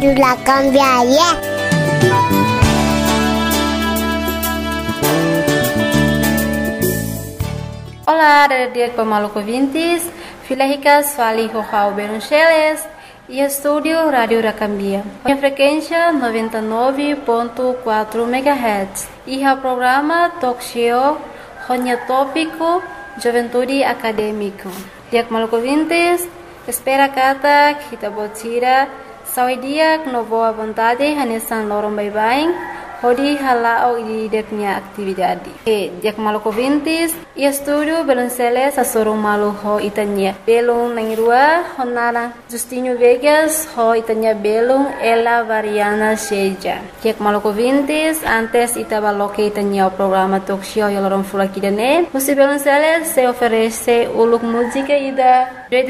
Radio La Cambiaria. Olá, dia Maluco Vintes, filha ricas, fali Rojao Beruncheles e estúdio Rádio Racambia. A frequência 99.4 MHz e o programa Talk Show, Ronya Tópico, Juventude Acadêmico. Dia Maluco Vintes, espera kata kita botira, sawi dia no boa vontade, hanesan lorong bye-bye. Hodi halao di deknya aktividade. Dia Maluco Vintes, e estúdio Belunceles a sorong malu ho itanya. Belung nangrua honara Justinho Vegas ho itanya belung ela variana seja. Dia Maluco Vintes, antes itabaloke itanya o programa talk show yolorong fulakidane. Musi Belunceles se oferece uluk música ida